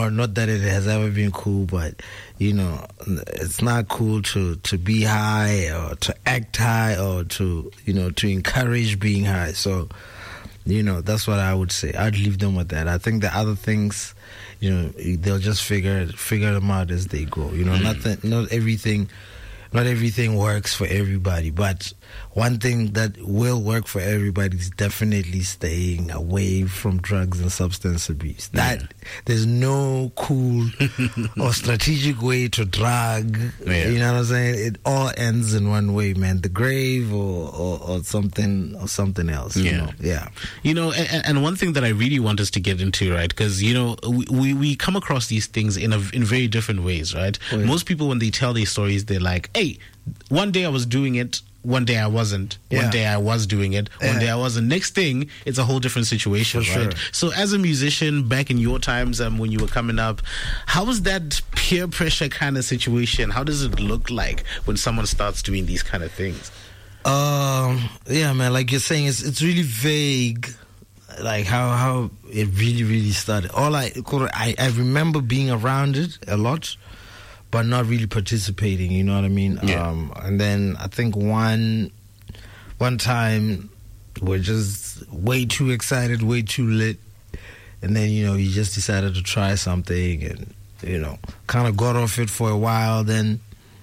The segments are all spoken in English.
not that it has ever been cool, but it's not cool to be high or to act high or to to encourage being high. So that's what I would say. I'd leave them with that. I think the other things, they'll just figure them out as they go. Not everything works for everybody, but one thing that will work for everybody is definitely staying away from drugs and substance abuse. There's no cool or strategic way to drug. Yeah. You know what I'm saying? It all ends in one way, man. The grave or something else. Yeah. And one thing that I really want us to get into, right? Because we come across these things in very different ways, right? Oh, yeah. Most people, when they tell these stories, they're like, "Hey, one day I was doing it, one day I wasn't. Yeah. One day I was doing it, one day I wasn't." Next thing, it's a whole different situation, right? Sure. So as a musician, back in your times when you were coming up, how was that peer pressure kind of situation? How does it look like when someone starts doing these kind of things? Yeah, man, like you're saying, it's really vague, like how it really, really started. I remember being around it a lot, but not really participating, you know what I mean? Yeah. And then I think one time we're just way too excited, way too lit, and then you just decided to try something, and kind of got off it for a while. Then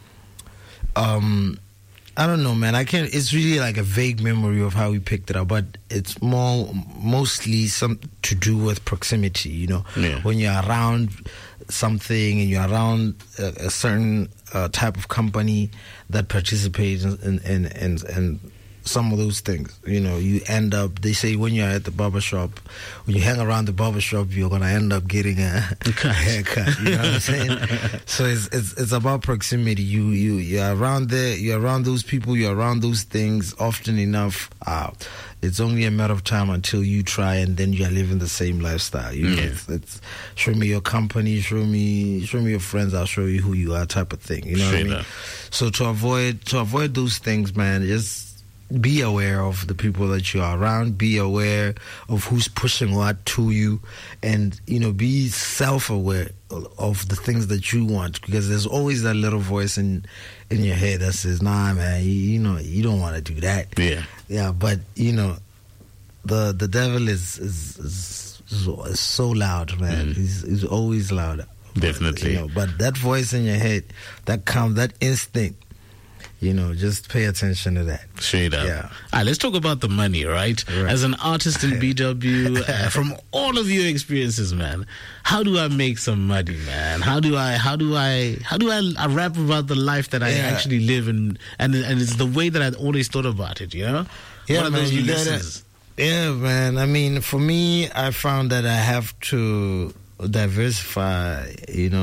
I don't know, man. It's really like a vague memory of how we picked it up, but it's mostly some to do with proximity. Yeah. When you're around something and you're around a certain type of company that participates in some of those things, you end up, they say when you're at the barbershop, when you hang around the barbershop, you're going to end up getting a haircut, you know what I'm saying? So it's about proximity. You're around there, you're around those people, you're around those things often enough. It's only a matter of time until you try, and then you're living the same lifestyle. It's show me your company, show me your friends, I'll show you who you are, type of thing. You know what I mean? So to avoid those things, man, just be aware of the people that you are around. Be aware of who's pushing what to you, and be self-aware of the things that you want, because there's always that little voice in your head that says, "Nah, man, you don't want to do that." Yeah. But the devil is so loud, man. He's always loud. Definitely. But that voice in your head, that instinct. Just pay attention to that. Straight up. Yeah. All right, let's talk about the money, right? As an artist in BW, from all of your experiences, man, how do I make some money, man? How do I rap about the life that I actually live in, and it's the way that I always thought about it, Yeah, what man, you gotta. Yeah, man. I mean, for me, I found that I have to diversify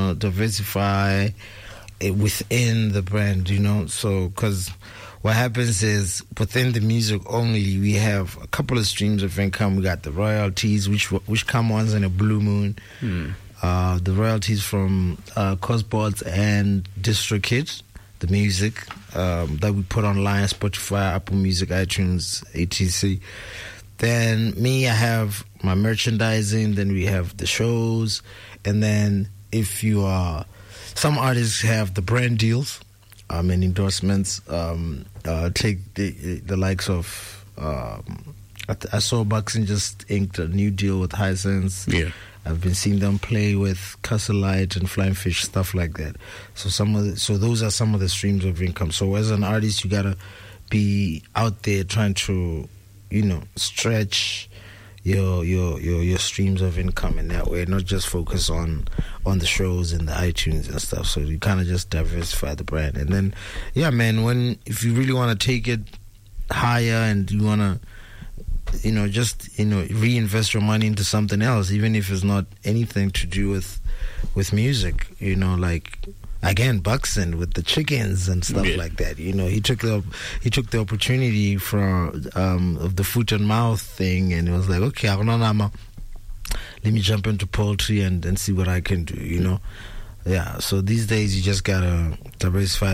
within the brand, so because what happens is within the music only, we have a couple of streams of income. We got the royalties, which come once in a blue moon. The royalties from Cosboards and DistroKid, the music that we put online, Spotify, Apple Music, iTunes, etc. Then me, I have my merchandising. Then we have the shows, and then if you are, some artists have the brand deals and endorsements. Take the likes of I saw Buxton just inked a new deal with Hisense. Yeah, I've been seeing them play with Castle Light and Flying Fish, stuff like that. So those are some of the streams of income. So as an artist, you gotta be out there trying to stretch your streams of income in that way, not just focus on the shows and the iTunes and stuff. So you kind of just diversify the brand. And then man, if you really want to take it higher and you want to just reinvest your money into something else, even if it's not anything to do with music, like again, Buxton with the chickens and stuff like that. He took the opportunity from of the foot and mouth thing, and it was like, okay, let me jump into poultry and see what I can do. Yeah, so these days you just gotta diversify.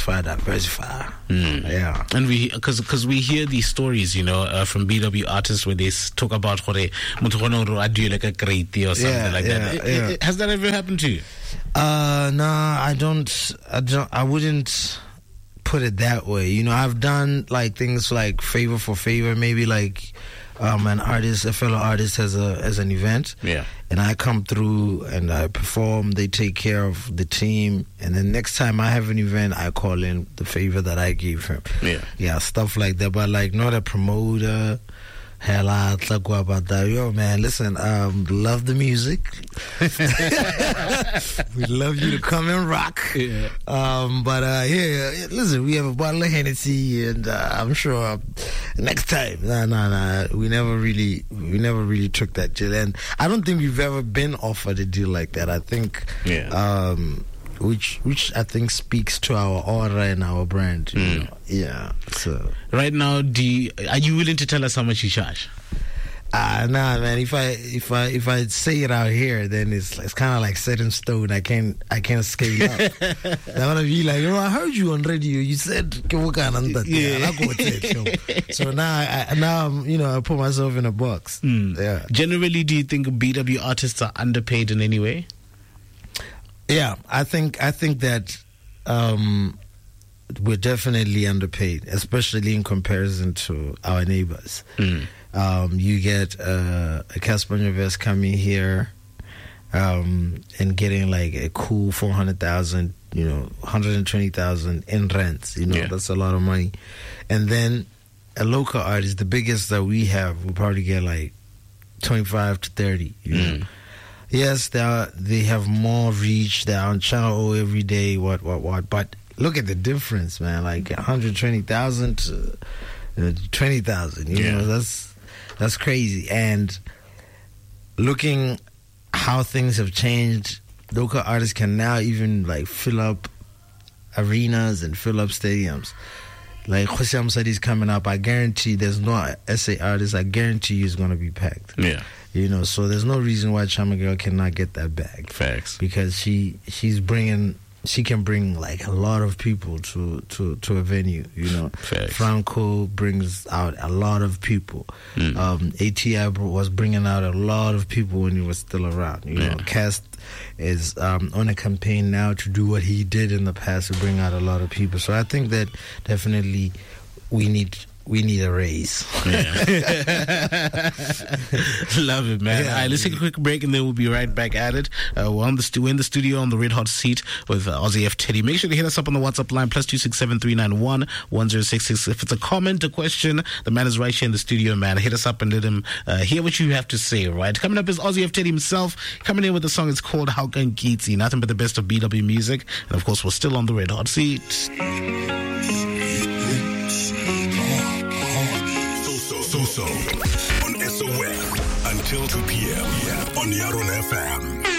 Yeah, and because we hear these stories, from BW artists where they talk about how they like a great or something like that. Has that ever happened to you? No, I don't. I wouldn't put it that way. I've done like things like favor for favor, maybe like a fellow artist has an event, and I come through and I perform. They take care of the team, and then next time I have an event, I call in the favor that I gave him. Stuff like that. But like not a promoter. Hella, about that. Yo, man, listen, love the music. We love you to come and rock. But listen, we have a bottle of Hennessy, and I'm sure next time, we never really took that deal, and I don't think we've ever been offered a deal like that. I think, which I think speaks to our aura and our brand. So right now, are you willing to tell us how much you charge? Nah, man. If I say it out here, then it's kind of like set in stone. I can't scale up. They're gonna be like, I heard you on radio. You said So now I put myself in a box. Yeah. Generally, do you think BW artists are underpaid in any way? Yeah, I think that we're definitely underpaid, especially in comparison to our neighbors. You get a Casper Nyovest coming here and getting like a cool 400,000, 120,000 in rents. That's a lot of money. And then a local artist, the biggest that we have, will probably get like 25 to 30. Yes, they have more reach. They're on Channel O every day. What? But look at the difference, man. Like 120,000 to 20,000. That's crazy. And looking how things have changed, local artists can now even like fill up arenas and fill up stadiums. Like Jose Amsadi's coming up. I guarantee there's no SA artist. I guarantee you is going to be packed. So there's no reason why Chama Girl cannot get that bag. Facts. Because she can bring like a lot of people to a venue. Facts. Franco brings out a lot of people. ATI was bringing out a lot of people when he was still around. Cast is on a campaign now to do what he did in the past, to bring out a lot of people. So I think that definitely we need a raise. Love it, man. All right, let's take a quick break and then we'll be right back at it. We're in the studio on the Red Hot Seat with Aussie F Teddy. Make sure to hit us up on the WhatsApp line +267 391 1066. If it's a comment, a question, the man is right here in the studio, man. Hit us up and let him hear what you have to say, right? Coming up is Aussie F Teddy himself, coming in with a song. It's called How Can Geetsy. Nothing but the best of BW music. And of course, we're still on the Red Hot Seat. So on SOS until 2 p.m. on Yaron FM.